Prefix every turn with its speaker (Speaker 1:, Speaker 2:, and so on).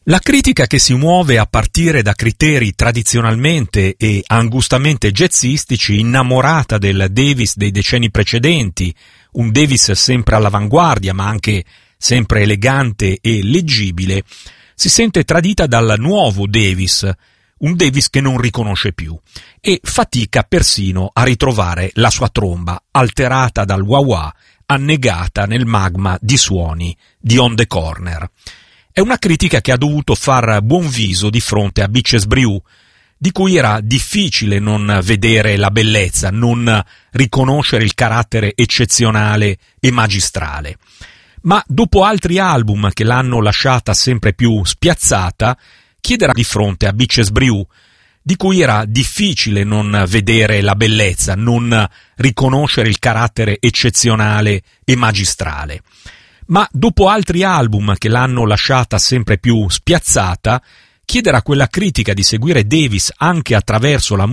Speaker 1: La critica che si muove a partire da criteri tradizionalmente e angustamente jazzistici, innamorata del Davis dei decenni precedenti, un Davis sempre all'avanguardia ma anche sempre elegante e leggibile, si sente tradita dal nuovo Davis, un Davis che non riconosce più, e fatica persino a ritrovare la sua tromba, alterata dal wah-wah, annegata nel magma di suoni di On the Corner. È una critica che ha dovuto far buon viso di fronte a Bitches Brew, di cui era difficile non vedere la bellezza, non riconoscere il carattere eccezionale e magistrale. Ma dopo altri album che l'hanno lasciata sempre più spiazzata, chiederà di fronte a Bitches Brew, di cui era difficile non vedere la bellezza, non riconoscere il carattere eccezionale e magistrale. Ma dopo altri album che l'hanno lasciata sempre più spiazzata, chiederà a quella critica di seguire Davis anche attraverso la